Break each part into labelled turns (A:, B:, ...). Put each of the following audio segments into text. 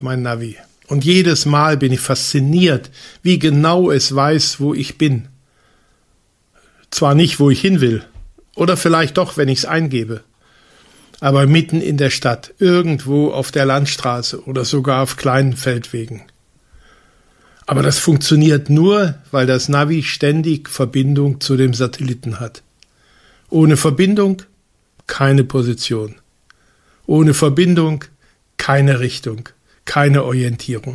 A: mein Navi. Und jedes Mal bin ich fasziniert, wie genau es weiß, wo ich bin. Zwar nicht, wo ich hin will, oder vielleicht doch, wenn ich es eingebe, aber mitten in der Stadt, irgendwo auf der Landstraße oder sogar auf kleinen Feldwegen. Aber das funktioniert nur, weil das Navi ständig Verbindung zu dem Satelliten hat. Ohne Verbindung keine Position. Ohne Verbindung keine Richtung, keine Orientierung.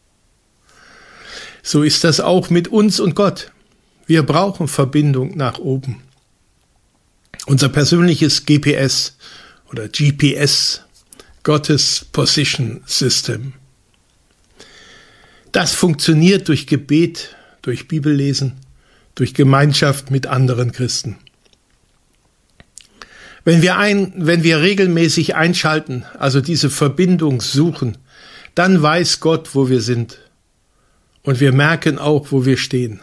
A: So ist das auch mit uns und Gott. Wir brauchen Verbindung nach oben. Unser persönliches GPS oder GPS, Gottes Position System. Das funktioniert durch Gebet, durch Bibellesen, durch Gemeinschaft mit anderen Christen. Wenn wir regelmäßig einschalten, also diese Verbindung suchen, dann weiß Gott, wo wir sind. Und wir merken auch, wo wir stehen.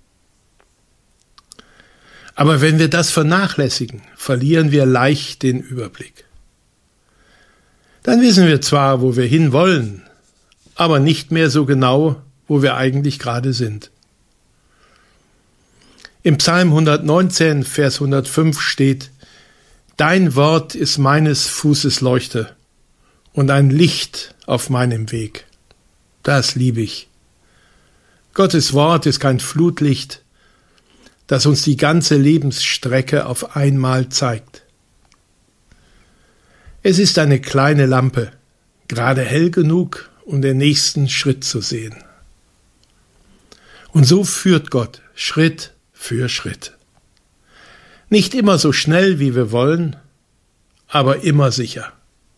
A: Aber wenn wir das vernachlässigen, verlieren wir leicht den Überblick. Dann wissen wir zwar, wo wir hinwollen, aber nicht mehr so genau, wo wir eigentlich gerade sind. Im Psalm 119, Vers 105 steht: Dein Wort ist meines Fußes Leuchte und ein Licht auf meinem Weg. Das liebe ich. Gottes Wort ist kein Flutlicht, das uns die ganze Lebensstrecke auf einmal zeigt. Es ist eine kleine Lampe, gerade hell genug, um den nächsten Schritt zu sehen. Und so führt Gott Schritt für Schritt. Nicht immer so schnell, wie wir wollen, aber immer sicher.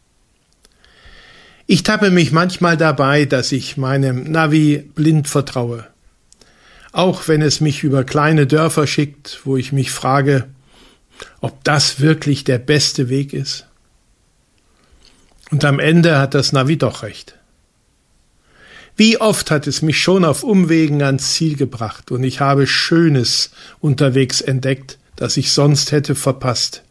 A: Ich tappe mich manchmal dabei, dass ich meinem Navi blind vertraue. Auch wenn es mich über kleine Dörfer schickt, wo ich mich frage, ob das wirklich der beste Weg ist. Und am Ende hat das Navi doch recht. Wie oft hat es mich schon auf Umwegen ans Ziel gebracht und ich habe Schönes unterwegs entdeckt, das ich sonst hätte verpasst.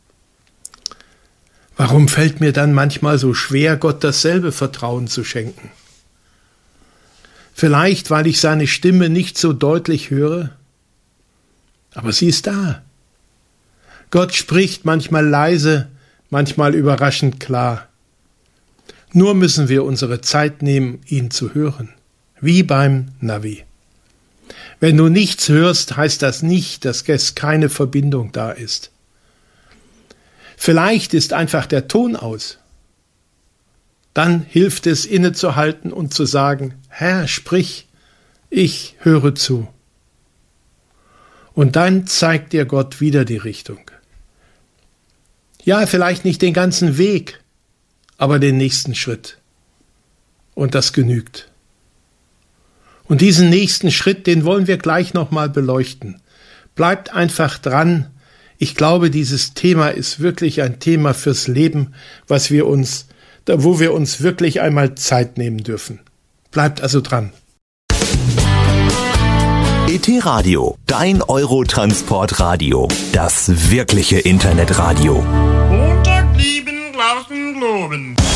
A: Warum fällt mir dann manchmal so schwer, Gott dasselbe Vertrauen zu schenken? Vielleicht, weil ich seine Stimme nicht so deutlich höre? Aber sie ist da. Gott spricht manchmal leise, manchmal überraschend klar. Nur müssen wir unsere Zeit nehmen, ihn zu hören, wie beim Navi. Wenn du nichts hörst, heißt das nicht, dass es keine Verbindung da ist. Vielleicht ist einfach der Ton aus. Dann hilft es, innezuhalten und zu sagen: Herr, sprich, ich höre zu. Und dann zeigt dir Gott wieder die Richtung. Ja, vielleicht nicht den ganzen Weg, aber den nächsten Schritt. Und das genügt. Und diesen nächsten Schritt, den wollen wir gleich nochmal beleuchten. Bleibt einfach dran. Ich glaube, dieses Thema ist wirklich ein Thema fürs Leben, wo wir uns wirklich einmal Zeit nehmen dürfen. Bleibt also dran.
B: ET Radio, dein Eurotransportradio. Das wirkliche Internetradio.
C: Montag lieben, draußen globen.